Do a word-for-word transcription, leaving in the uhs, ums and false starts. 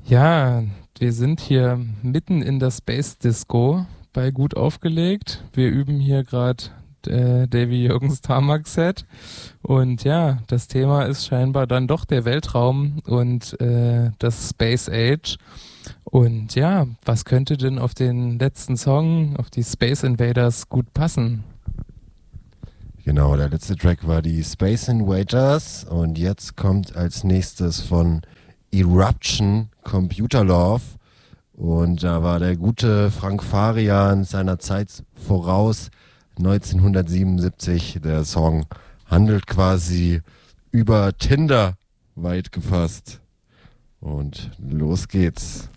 Ja, wir sind hier mitten in der Space Disco bei Gut aufgelegt. Wir üben hier gerade äh, Davy Jürgens Tarmac-Set. Und ja, das Thema ist scheinbar dann doch der Weltraum und äh, das Space Age. Und ja, was könnte denn auf den letzten Song, auf die Space Invaders gut passen? Genau, der letzte Track war die Space Invaders und jetzt kommt als nächstes von Eruption Computer Love und da war der gute Frank Farian seiner Zeit voraus, neunzehnhundertsiebenundsiebzig. Der Song handelt quasi über Tinder, weit gefasst. Und los geht's.